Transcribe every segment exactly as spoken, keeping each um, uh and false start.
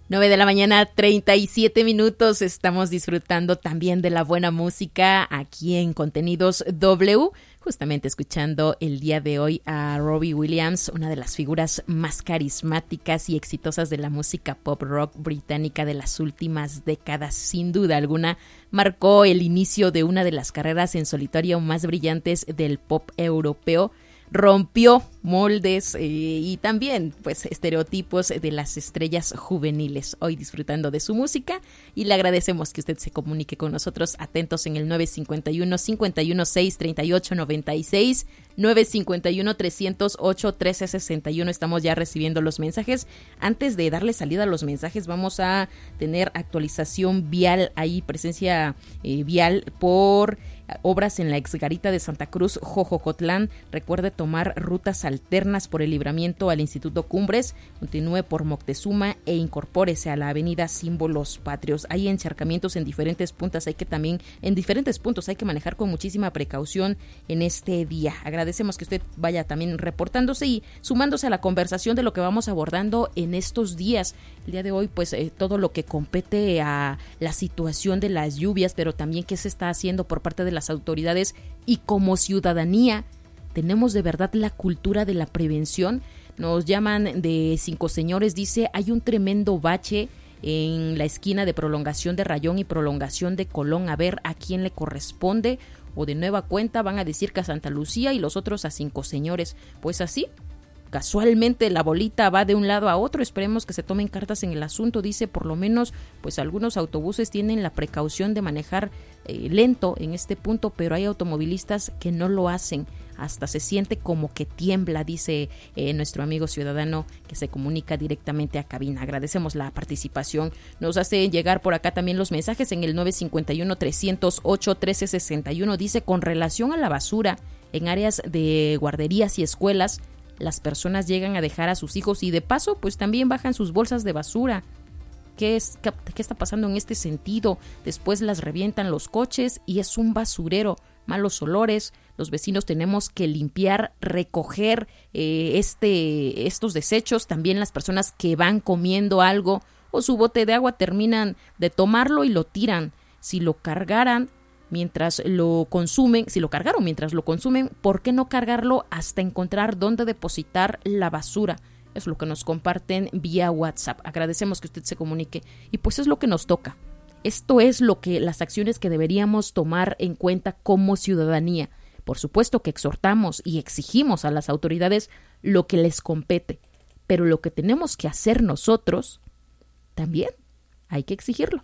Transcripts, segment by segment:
nueve de la mañana, treinta y siete minutos. Estamos disfrutando también de la buena música aquí en Contenidos W. Justamente escuchando el día de hoy a Robbie Williams, una de las figuras más carismáticas y exitosas de la música pop rock británica de las últimas décadas. Sin duda alguna, marcó el inicio de una de las carreras en solitario más brillantes del pop europeo. Rompió moldes eh, y también pues estereotipos de las estrellas juveniles. Hoy disfrutando de su música y le agradecemos que usted se comunique con nosotros, atentos en el nueve cinco uno, cinco uno seis, tres ocho nueve seis, nueve cinco uno, tres cero ocho, uno tres seis uno. Estamos ya recibiendo los mensajes. Antes de darle salida a los mensajes, vamos a tener actualización vial, ahí presencia eh, vial por obras en la exgarita de Santa Cruz, Jojocotlán. Recuerde tomar rutas alternas por el libramiento al Instituto Cumbres, continúe por Moctezuma e incorpórese a la avenida Símbolos Patrios. Hay encharcamientos en diferentes puntos, hay que también, en diferentes puntos hay que manejar con muchísima precaución en este día. Agradecemos que usted vaya también reportándose y sumándose a la conversación de lo que vamos abordando en estos días. El día de hoy, pues eh, todo lo que compete a la situación de las lluvias, pero también qué se está haciendo por parte de las autoridades y como ciudadanía. ¿Tenemos de verdad la cultura de la prevención? Nos llaman de Cinco Señores, dice, hay un tremendo bache en la esquina de prolongación de Rayón y prolongación de Colón, a ver a quién le corresponde, o de nueva cuenta van a decir que a Santa Lucía y los otros a Cinco Señores. Pues así, casualmente la bolita va de un lado a otro. Esperemos que se tomen cartas en el asunto. Dice, por lo menos pues algunos autobuses tienen la precaución de manejar eh, lento en este punto, pero hay automovilistas que no lo hacen. Hasta se siente como que tiembla, dice eh, nuestro amigo ciudadano que se comunica directamente a cabina. Agradecemos la participación. Nos hace llegar por acá también los mensajes en el nueve cinco uno, tres cero ocho, uno tres seis uno. Dice, con relación a la basura en áreas de guarderías y escuelas, las personas llegan a dejar a sus hijos y de paso pues también bajan sus bolsas de basura. ¿Qué, es, qué, qué está pasando en este sentido? Después las revientan los coches y es un basurero, malos olores. Los vecinos tenemos que limpiar, recoger eh, este, estos desechos. También las personas que van comiendo algo o su bote de agua terminan de tomarlo y lo tiran. Si lo cargaran mientras lo consumen, si lo cargaron mientras lo consumen, ¿por qué no cargarlo hasta encontrar dónde depositar la basura? Es lo que nos comparten vía WhatsApp. Agradecemos que usted se comunique y pues es lo que nos toca. Esto es lo que las acciones que deberíamos tomar en cuenta como ciudadanía. Por supuesto que exhortamos y exigimos a las autoridades lo que les compete, pero lo que tenemos que hacer nosotros también hay que exigirlo.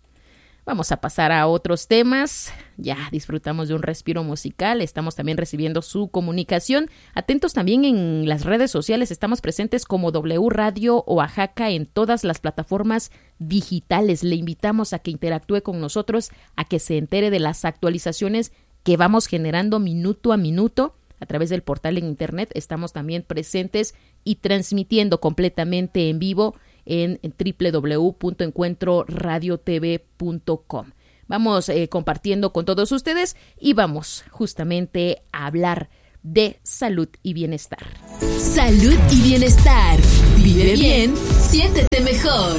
Vamos a pasar a otros temas. Ya disfrutamos de un respiro musical. Estamos también recibiendo su comunicación. Atentos también en las redes sociales. Estamos presentes como W Radio Oaxaca en todas las plataformas digitales. Le invitamos a que interactúe con nosotros, a que se entere de las actualizaciones que vamos generando minuto a minuto. A través del portal en internet estamos también presentes y transmitiendo completamente en vivo en doble u doble u doble u punto encuentro radio t v punto com. Vamos eh, compartiendo con todos ustedes y vamos justamente a hablar de salud y bienestar. Salud y bienestar. Vive bien, siéntete mejor.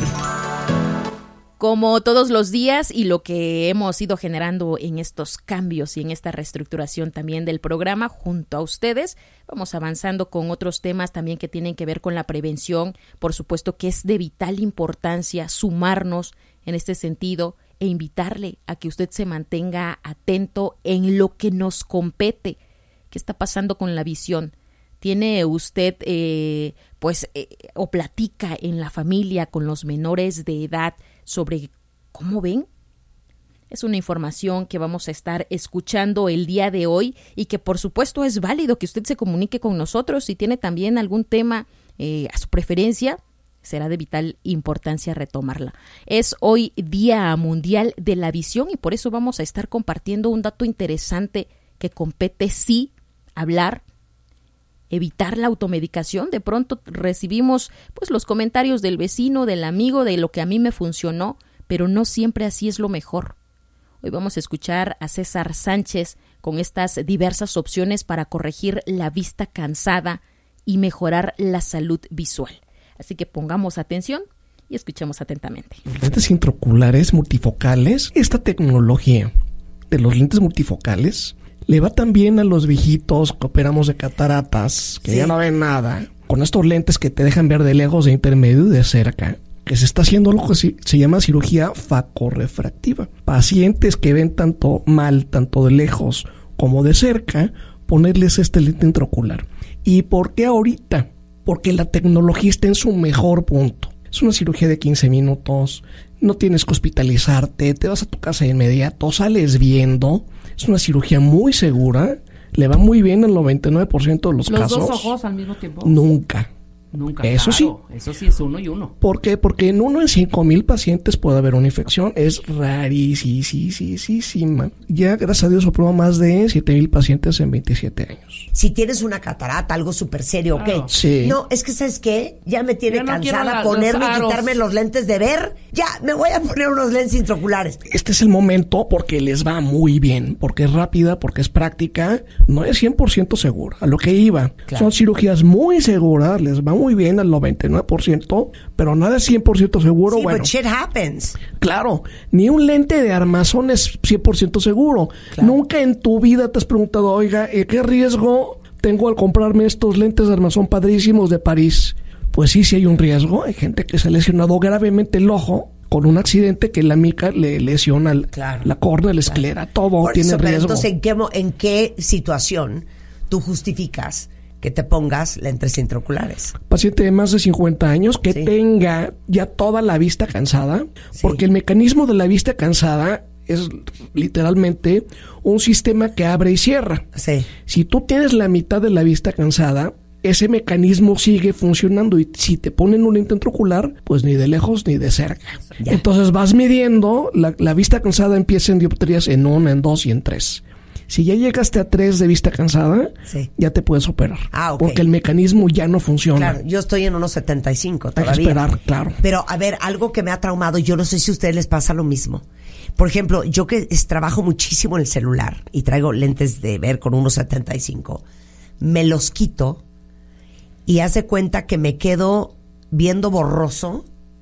Como todos los días y lo que hemos ido generando en estos cambios y en esta reestructuración también del programa junto a ustedes, vamos avanzando con otros temas también que tienen que ver con la prevención. Por supuesto que es de vital importancia sumarnos en este sentido e invitarle a que usted se mantenga atento en lo que nos compete. ¿Qué está pasando con la visión? ¿Tiene usted, eh, pues, eh, o platica en la familia con los menores de edad sobre cómo ven? Es una información que vamos a estar escuchando el día de hoy y que por supuesto es válido que usted se comunique con nosotros. Si tiene también algún tema eh, a su preferencia, será de vital importancia retomarla. Es hoy Día Mundial de la Visión y por eso vamos a estar compartiendo un dato interesante que compete sí hablar, evitar la automedicación. De pronto recibimos pues los comentarios del vecino, del amigo, de lo que a mí me funcionó, pero no siempre así es lo mejor. Hoy vamos a escuchar a César Sánchez con estas diversas opciones para corregir la vista cansada y mejorar la salud visual. Así que pongamos atención y escuchamos atentamente. Los lentes intraoculares multifocales, esta tecnología de los lentes multifocales le va también a los viejitos que operamos de cataratas, que sí. ya no ven nada, con estos lentes que te dejan ver de lejos, de intermedio y de cerca, que se está haciendo lo que se, se llama cirugía facorrefractiva. Pacientes que ven tanto mal, tanto de lejos como de cerca, ponerles este lente intraocular. ¿Y por qué ahorita? Porque la tecnología está en su mejor punto. Es una cirugía de quince minutos, no tienes que hospitalizarte, te vas a tu casa de inmediato, sales viendo. Es una cirugía muy segura, le va muy bien en el noventa y nueve por ciento de los, los casos. ¿Los dos ojos al mismo tiempo? Nunca. Nunca, Eso claro. sí. Eso sí es uno y uno. ¿Por qué? Porque en uno en cinco mil pacientes puede haber una infección. Es rarísima. Ya, gracias a Dios, aprueba más de siete mil pacientes en veintisiete años. Si tienes una catarata, algo súper serio, Claro. ¿ok? Sí. No, es que, ¿sabes qué? Ya me tiene Ya no quiero cansada la- ponerme los y aros. quitarme los lentes de ver. Ya, me voy a poner unos lentes intraoculares. Este es el momento porque les va muy bien, porque es rápida, porque es práctica, no es cien por ciento segura. A lo que iba, Claro. son cirugías muy seguras, les va muy bien al noventa y nueve por ciento, pero nada es cien por ciento seguro. Sí, Bueno, but shit happens. claro, ni un lente de armazón es cien por ciento seguro. Claro. Nunca en tu vida te has preguntado, oiga, ¿eh, ¿qué riesgo tengo al comprarme estos lentes de armazón padrísimos de París? Pues sí, sí hay un riesgo. Hay gente que se ha lesionado gravemente el ojo con un accidente que la mica le lesiona el- Claro. la córnea, la esclera, todo Por tiene eso, pero riesgo. entonces, ¿en qué, mo- ¿en qué situación tú justificas que te pongas lentes intraoculares? Paciente de más de cincuenta años que Sí. tenga ya toda la vista cansada, Sí. porque el mecanismo de la vista cansada es literalmente un sistema que abre y cierra. Sí. Si tú tienes la mitad de la vista cansada, ese mecanismo sigue funcionando y si te ponen un lente intraocular, pues ni de lejos ni de cerca. Ya. Entonces vas midiendo, la, la vista cansada empieza en dioptrías en una, en dos y en tres. Si ya llegaste a tres de vista cansada, Sí. ya te puedes operar. Ah, ok. Porque el mecanismo ya no funciona. Claro, yo estoy en unos setenta y cinco Hay que todavía. esperar, claro. Pero, a ver, algo que me ha traumado, yo no sé si a ustedes les pasa lo mismo. Por ejemplo, yo que es- trabajo muchísimo en el celular y traigo lentes de ver con unos setenta y cinco, me los quito y hace cuenta que me quedo viendo borroso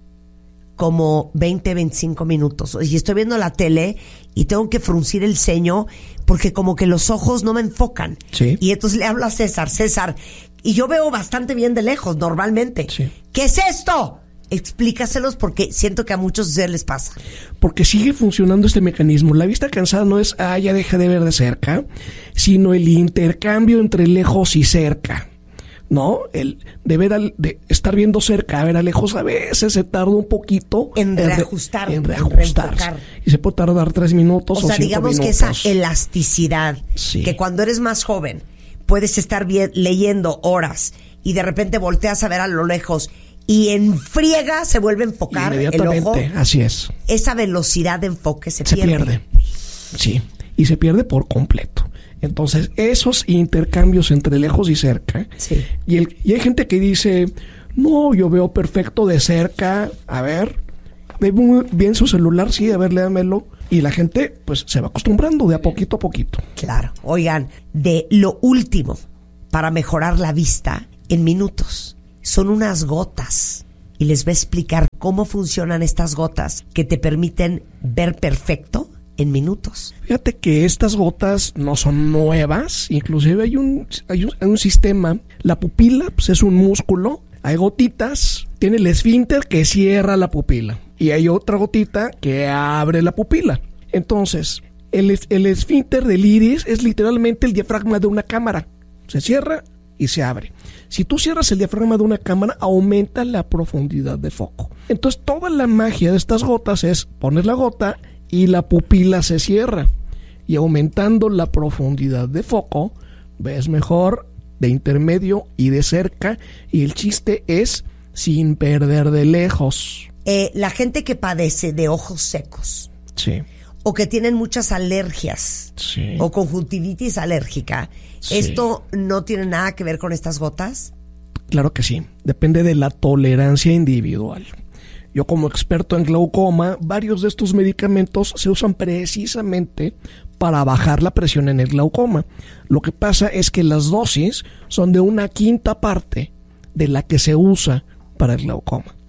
como veinte, veinticinco minutos. Y estoy viendo la tele y tengo que fruncir el ceño porque como que los ojos no me enfocan. Sí. Y entonces le hablo a César, César, y yo veo bastante bien de lejos normalmente. Sí. ¿Qué es esto? Explícaselos porque siento que a muchos de ustedes les pasa. Porque sigue funcionando este mecanismo. La vista cansada no es, ah, ya deja de ver de cerca, sino el intercambio entre lejos y cerca. ¿No? El de ver al, de estar viendo cerca a ver a lejos a veces se tarda un poquito En re- reajustar, en en reajustarse. reenfocar. Y se puede tardar tres minutos O o, sea, cinco digamos minutos. que esa elasticidad, Sí. que cuando eres más joven puedes estar bien, leyendo horas y de repente volteas a ver a lo lejos y en friega se vuelve a enfocar el ojo. Inmediatamente, así es. Esa velocidad de enfoque se, Se pierde. pierde. Sí, y se pierde por completo. Entonces, esos intercambios entre lejos y cerca. Sí. Y, el, y hay gente que dice, no, yo veo perfecto de cerca. A ver, ve muy bien su celular, sí, a ver, léamelo. Y la gente, pues, se va acostumbrando de a poquito a poquito. Claro. Oigan, de lo último para mejorar la vista en minutos son unas gotas. Y les voy a explicar cómo funcionan estas gotas que te permiten ver perfecto en minutos. Fíjate que estas gotas no son nuevas, inclusive hay un, hay un, hay un sistema, la pupila pues es un músculo, hay gotitas, tiene el esfínter que cierra la pupila y hay otra gotita que abre la pupila. Entonces, el, es- el esfínter del iris es literalmente el diafragma de una cámara, se cierra y se abre. Si tú cierras el diafragma de una cámara, aumenta la profundidad de foco. Entonces, toda la magia de estas gotas es poner la gota y la pupila se cierra. Y aumentando la profundidad de foco, ves mejor de intermedio y de cerca. Y el chiste es sin perder de lejos. Eh, la gente que padece de ojos secos Sí, o que tienen muchas alergias sí. o conjuntivitis alérgica, Sí. ¿esto no tiene nada que ver con estas gotas? Claro que sí. Depende de la tolerancia individual. Yo como experto en glaucoma, varios de estos medicamentos se usan precisamente para bajar la presión en el glaucoma. Lo que pasa es que las dosis son de una quinta parte de la que se usa para el glaucoma.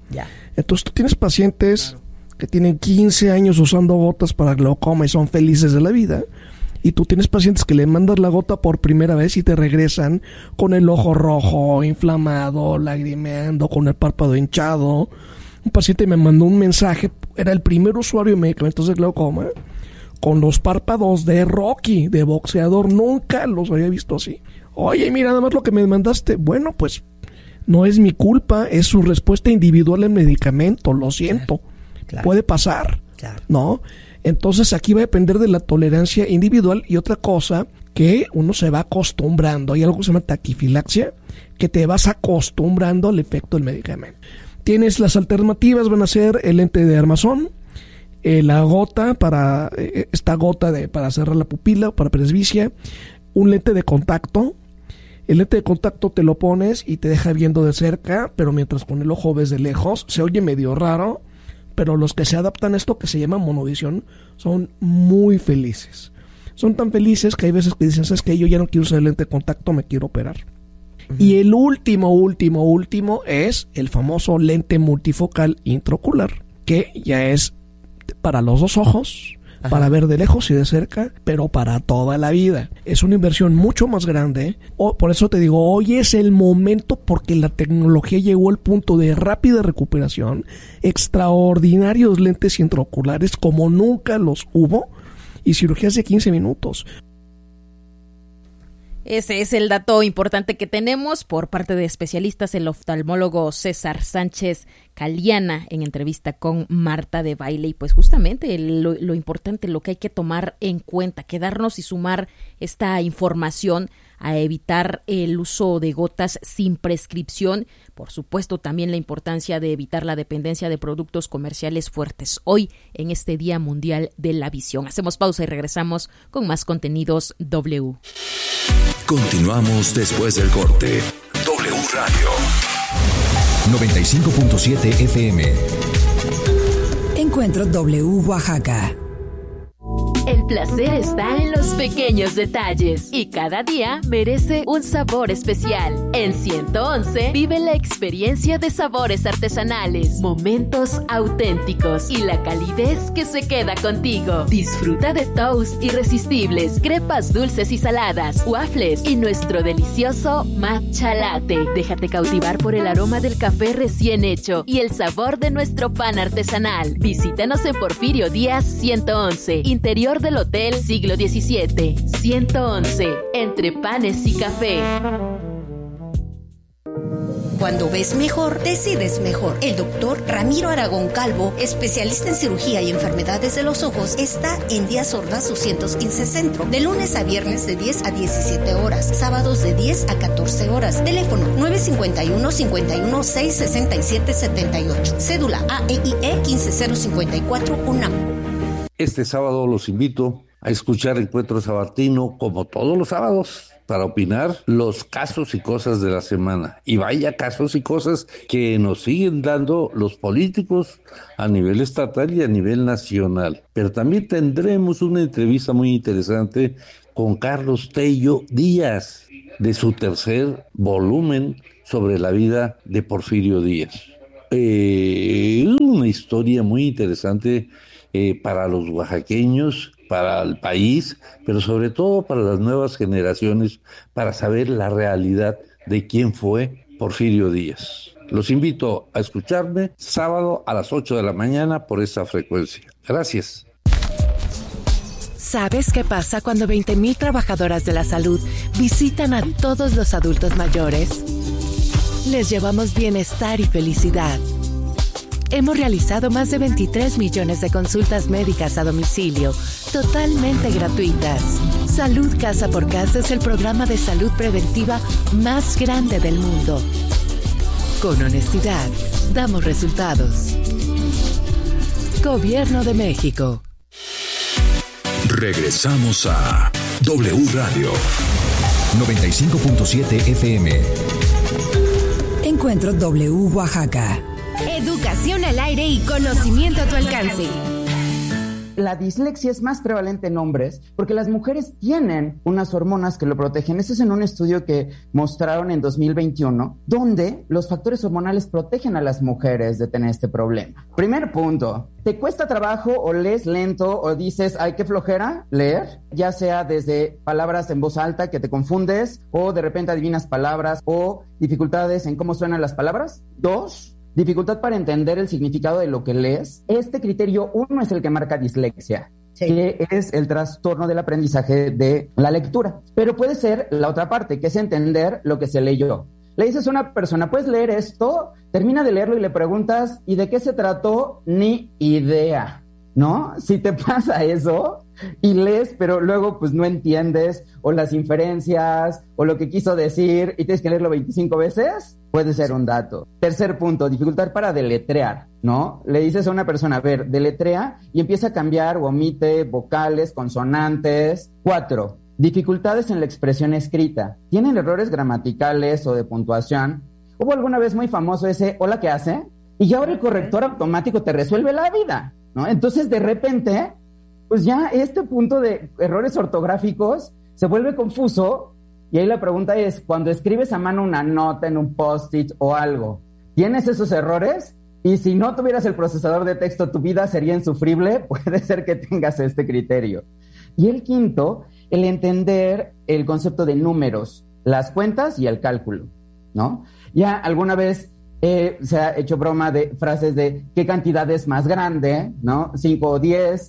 Ya. Entonces tú tienes pacientes claro. que tienen quince años usando gotas para glaucoma y son felices de la vida. Y tú tienes pacientes que le mandas la gota por primera vez y te regresan con el ojo rojo, inflamado, lagrimeando, con el párpado hinchado. Un paciente me mandó un mensaje, era el primer usuario de medicamentos de glaucoma, con los párpados de Rocky, de boxeador. Nunca los había visto así. Oye, mira, nada más lo que me mandaste. Bueno, pues no es mi culpa, es su respuesta individual al medicamento, lo siento. Claro, claro. Puede pasar, claro. ¿no? Entonces aquí va a depender de la tolerancia individual y otra cosa que uno se va acostumbrando. Hay algo que se llama taquifilaxia, que te vas acostumbrando al efecto del medicamento. Tienes las alternativas, van a ser el lente de armazón, eh, la gota para eh, esta gota de para cerrar la pupila, para presbicia, un lente de contacto. El lente de contacto te lo pones y te deja viendo de cerca, pero mientras con el ojo ves de lejos. Se oye medio raro, pero los que se adaptan a esto que se llama monovisión son muy felices. Son tan felices que hay veces que dicen, ¿sabes qué? Yo ya no quiero usar el lente de contacto, me quiero operar. Uh-huh. Y el último, último, último es el famoso lente multifocal intraocular, que ya es para los dos ojos, Ajá. para ver de lejos y de cerca, pero para toda la vida. Es una inversión mucho más grande. O, por eso te digo, hoy es el momento porque la tecnología llegó al punto de rápida recuperación, extraordinarios lentes intraoculares como nunca los hubo y cirugías de quince minutos. Ese es el dato importante que tenemos por parte de especialistas, el oftalmólogo César Sánchez Caliana en entrevista con Marta de Baile. Y pues justamente lo, lo importante, lo que hay que tomar en cuenta, quedarnos y sumar esta información a evitar el uso de gotas sin prescripción. Por supuesto, también la importancia de evitar la dependencia de productos comerciales fuertes hoy en este Día Mundial de la Visión. Hacemos pausa y regresamos con más contenidos W. Continuamos después del corte. W Radio noventa y cinco punto siete F M. Encuentro W Oaxaca. El placer está en los pequeños detalles y cada día merece un sabor especial. En ciento once vive la experiencia de sabores artesanales, momentos auténticos y la calidez que se queda contigo. Disfruta de toast irresistibles, crepas dulces y saladas, waffles y nuestro delicioso matcha latte. Déjate cautivar por el aroma del café recién hecho y el sabor de nuestro pan artesanal. Visítanos en Porfirio Díaz ciento once, interior del Hotel Siglo diecisiete. ciento once, entre panes y café. Cuando ves mejor, decides mejor. El doctor Ramiro Aragón Calvo, especialista en cirugía y enfermedades de los ojos, está en Díaz Ordaz doscientos quince Centro, de lunes a viernes de diez a diecisiete horas, sábados de diez a catorce horas. Teléfono nueve cinco uno, cinco uno seis, seis siete siete ocho. Cédula A E I E quince cero cincuenta y cuatro UNAM. Este sábado los invito a escuchar Encuentro Sabatino como todos los sábados para opinar los casos y cosas de la semana. Y vaya casos y cosas que nos siguen dando los políticos a nivel estatal y a nivel nacional. Pero también tendremos una entrevista muy interesante con Carlos Tello Díaz de su tercer volumen sobre la vida de Porfirio Díaz. Eh, una historia muy interesante Eh, para los oaxaqueños, para el país, pero sobre todo para las nuevas generaciones, para saber la realidad de quién fue Porfirio Díaz. Los invito a escucharme sábado a las ocho de la mañana por esta frecuencia. Gracias. ¿Sabes qué pasa cuando veinte mil trabajadoras de la salud visitan a todos los adultos mayores? Les llevamos bienestar y felicidad. Hemos realizado más de veintitrés millones de consultas médicas a domicilio, totalmente gratuitas. Salud Casa por Casa es el programa de salud preventiva más grande del mundo. Con honestidad, damos resultados. Gobierno de México. Regresamos a W Radio noventa y cinco punto siete F M. Encuentro W Oaxaca. Educación al aire y conocimiento a tu alcance. la dislexia es más prevalente en hombres porque las mujeres tienen unas hormonas que lo protegen. Ese es en un estudio que mostraron en dos mil veintiuno, donde los factores hormonales protegen a las mujeres de tener este problema. Primer punto, ¿te cuesta trabajo o lees lento o dices, ay, qué flojera leer? Ya sea desde palabras en voz alta que te confundes o de repente adivinas palabras o dificultades en cómo suenan las palabras. Dos, dificultad para entender el significado de lo que lees. Este criterio uno es el que marca dislexia, sí, que es el trastorno del aprendizaje de la lectura. Pero puede ser la otra parte, que es entender lo que se leyó. Le dices a una persona, ¿puedes leer esto? Termina de leerlo y le preguntas, ¿y de qué se trató? Ni idea, ¿no? Si te pasa eso y lees, pero luego pues no entiendes o las inferencias o lo que quiso decir y tienes que leerlo veinticinco veces, puede ser un dato. Tercer punto, dificultad para deletrear, ¿no? Le dices a una persona, a ver, deletrea y empieza a cambiar o omite vocales, consonantes. Cuatro, dificultades en la expresión escrita. ¿Tienen errores gramaticales o de puntuación? Hubo alguna vez muy famoso ese, hola, ¿qué hace? Y ya ahora el corrector automático te resuelve la vida, ¿no? Entonces, de repente, pues ya este punto de errores ortográficos se vuelve confuso y ahí la pregunta es, cuando escribes a mano una nota en un post-it o algo, ¿tienes esos errores? Y si no tuvieras el procesador de texto, ¿tu vida sería insufrible? Puede ser que tengas este criterio. Y el quinto, el entender el concepto de números, las cuentas y el cálculo, ¿no? Ya alguna vez eh, se ha hecho broma de frases de qué cantidad es más grande, ¿no? Cinco o diez.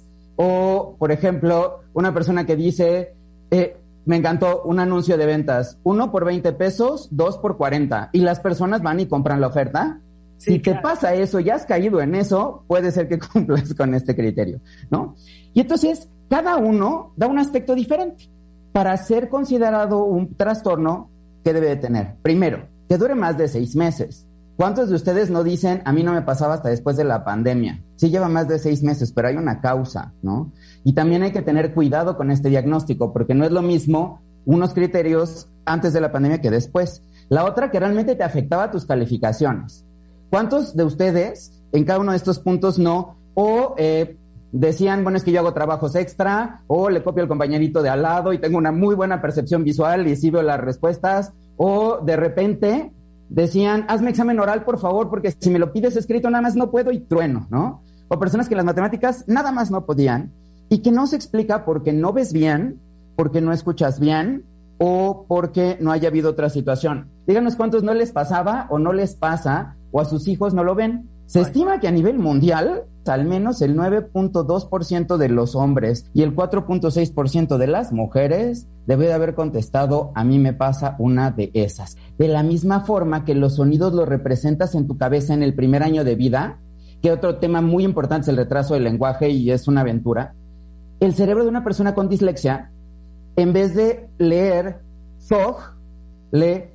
O, por ejemplo, una persona que dice, eh, me encantó un anuncio de ventas, uno por veinte pesos, dos por cuarenta. Y las personas van y compran la oferta. Sí, si claro. te pasa eso, ya has caído en eso, puede ser que cumplas con este criterio, ¿no? Y entonces, cada uno da un aspecto diferente. Para ser considerado un trastorno, ¿qué debe de tener? Primero, que dure más de seis meses. ¿Cuántos de ustedes no dicen, a mí no me pasaba hasta después de la pandemia? Sí lleva más de seis meses, pero hay una causa, ¿no? Y también hay que tener cuidado con este diagnóstico, porque no es lo mismo unos criterios antes de la pandemia que después. La otra, que realmente te afectaba tus calificaciones. ¿Cuántos de ustedes en cada uno de estos puntos no? O eh, decían, bueno, es que yo hago trabajos extra, o le copio al compañerito de al lado y tengo una muy buena percepción visual y sí veo las respuestas, o de repente decían, hazme examen oral, por favor, porque si me lo pides escrito nada más no puedo y trueno, ¿no? O personas que en las matemáticas nada más no podían y que no se explica porque no ves bien, porque no escuchas bien o porque no haya habido otra situación. Díganos cuántos no les pasaba o no les pasa o a sus hijos no lo ven. Se estima que a nivel mundial, al menos el nueve punto dos por ciento de los hombres y el cuatro punto seis por ciento de las mujeres debe de haber contestado, a mí me pasa una de esas. De la misma forma que los sonidos los representas en tu cabeza en el primer año de vida, que otro tema muy importante es el retraso del lenguaje y es una aventura, el cerebro de una persona con dislexia, en vez de leer zog, lee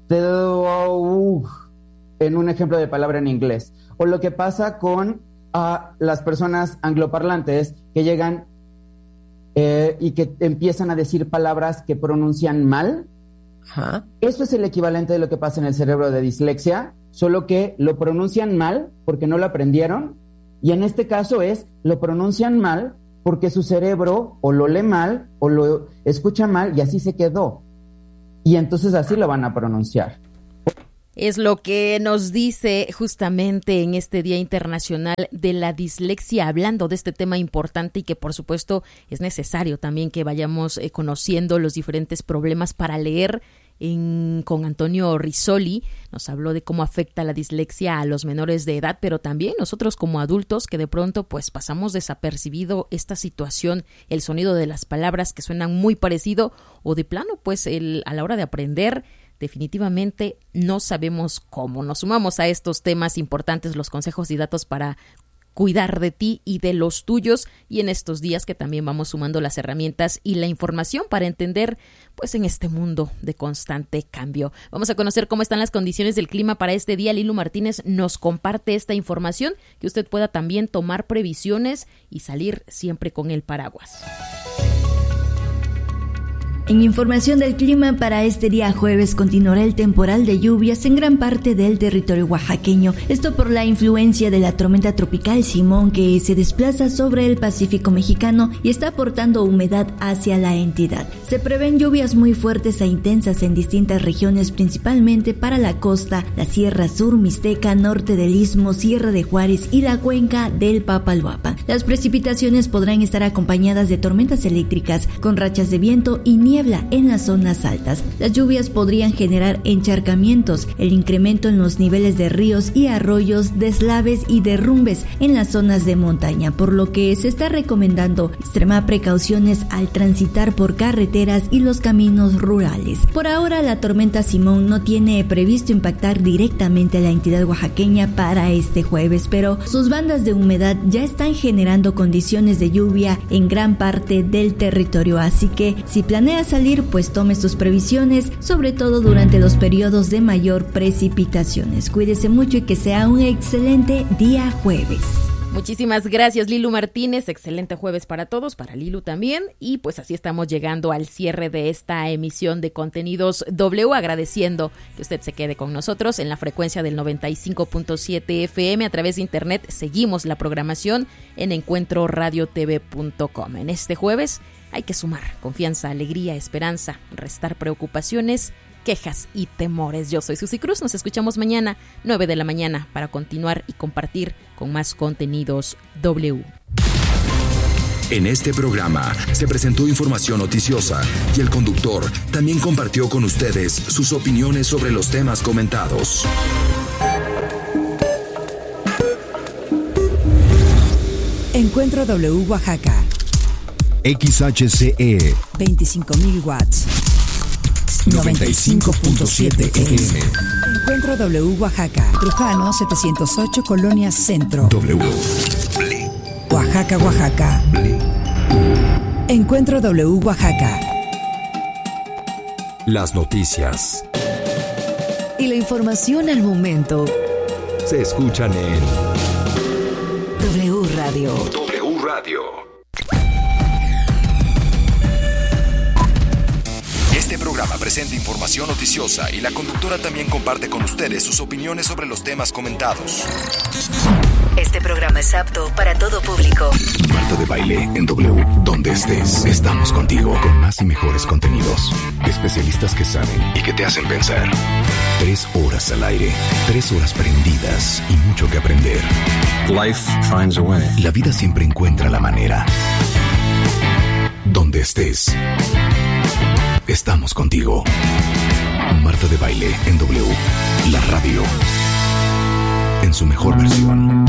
teug, en un ejemplo de palabra en inglés. O lo que pasa con uh, las personas angloparlantes que llegan eh, y que empiezan a decir palabras que pronuncian mal. Ajá. Eso es el equivalente de lo que pasa en el cerebro de dislexia, solo que lo pronuncian mal porque no lo aprendieron, y en este caso es, lo pronuncian mal porque su cerebro o lo lee mal o lo escucha mal y así se quedó. Y entonces así lo van a pronunciar. Es lo que nos dice justamente en este Día Internacional de la Dislexia, hablando de este tema importante y que por supuesto es necesario también que vayamos eh, conociendo los diferentes problemas para leer. En, con Antonio Rizzoli nos habló de cómo afecta la dislexia a los menores de edad, pero también nosotros como adultos que de pronto pues pasamos desapercibido esta situación, el sonido de las palabras que suenan muy parecido o de plano pues el, a la hora de aprender definitivamente no sabemos cómo. Nos sumamos a estos temas importantes, los consejos y datos para cuidar de ti y de los tuyos, y en estos días que también vamos sumando las herramientas y la información para entender pues en este mundo de constante cambio. Vamos a conocer cómo están las condiciones del clima para este día. Lilu Martínez nos comparte esta información, que usted pueda también tomar previsiones y salir siempre con el paraguas. En información del clima, para este día jueves continuará el temporal de lluvias en gran parte del territorio oaxaqueño. Esto por la influencia de la tormenta tropical Simón, que se desplaza sobre el Pacífico mexicano y está aportando humedad hacia la entidad. Se prevén lluvias muy fuertes e intensas en distintas regiones, principalmente para la costa, la Sierra Sur, Mixteca, norte del Istmo, Sierra de Juárez y la cuenca del Papaloapan. Las precipitaciones podrán estar acompañadas de tormentas eléctricas con rachas de viento y niebla en las zonas altas. Las lluvias podrían generar encharcamientos, el incremento en los niveles de ríos y arroyos, deslaves y derrumbes en las zonas de montaña, por lo que se está recomendando extremar precauciones al transitar por carreteras y los caminos rurales. Por ahora, la tormenta Simón no tiene previsto impactar directamente a la entidad oaxaqueña para este jueves, pero sus bandas de humedad ya están generando condiciones de lluvia en gran parte del territorio, así que si planeas salir, pues tome sus previsiones, sobre todo durante los periodos de mayor precipitaciones. Cuídese mucho y que sea un excelente día jueves. Muchísimas gracias, Lilu Martínez. Excelente jueves para todos, para Lilu también. Y pues así estamos llegando al cierre de esta emisión de Contenidos W, agradeciendo que usted se quede con nosotros en la frecuencia del noventa y cinco punto siete F M. A través de internet seguimos la programación en encuentro radio t v punto com. En este jueves hay que sumar confianza, alegría, esperanza, restar preocupaciones, quejas y temores. Yo soy Susi Cruz, nos escuchamos mañana, nueve de la mañana, para continuar y compartir con más Contenidos W. En este programa se presentó información noticiosa y el conductor también compartió con ustedes sus opiniones sobre los temas comentados. Encuentro W Oaxaca. X H C E veinticinco mil watts. noventa y cinco punto siete F M. Encuentro W Oaxaca. Trujano setecientos ocho, Colonia Centro. W. Oaxaca, Oaxaca. Encuentro W Oaxaca. Las noticias y la información al momento se escuchan en W Radio. W Radio. Este programa presenta información noticiosa y la conductora también comparte con ustedes sus opiniones sobre los temas comentados. Este programa es apto para todo público. Marta de Baile en W. Donde estés, estamos contigo con más y mejores contenidos. Especialistas que saben y que te hacen pensar. Tres horas al aire, tres horas prendidas y mucho que aprender. Life finds a way. La vida siempre encuentra la manera. Donde estés, estamos contigo. Marta de Baile en W. La radio en su mejor versión.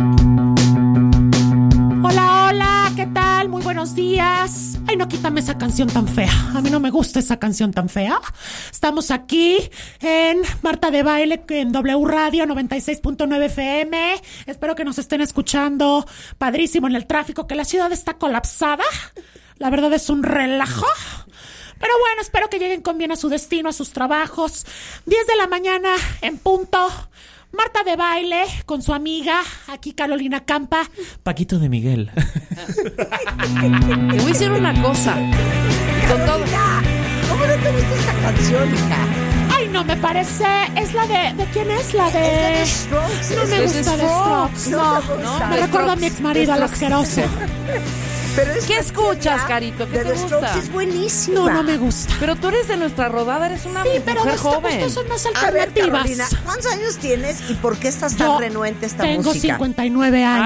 Hola, hola, ¿qué tal? Muy buenos días. Ay, no, quítame esa canción tan fea. A mí no me gusta esa canción tan fea. Estamos aquí en Marta de Baile en W Radio noventa y seis punto nueve F M. Espero que nos estén escuchando. Padrísimo en el tráfico, que la ciudad está colapsada. La verdad es un relajo. Pero bueno, espero que lleguen con bien a su destino, a sus trabajos. diez de la mañana en punto. Marta de Baile con su amiga, aquí Carolina Campa. Paquito de Miguel. Te voy a decir una cosa. Con todo. ¿Cómo no te gusta esta canción, hija? Ay, no, me parece... ¿Es la de... ¿De quién es? La de... Es de The Strokes. No me Es gusta de de Strokes. No, no, no, me recuerda a mi exmarido, al asqueroso. Pero es ¿Qué escuchas, Carito? ¿Qué de te The Strokes gusta? es buenísima. No, no me gusta. Pero tú eres de nuestra rodada, eres una Sí, mujer pero de joven. estos son más A ver, alternativas. Carolina, ¿cuántos años tienes y por qué estás tan Yo renuente a esta tengo música? cincuenta y nueve años.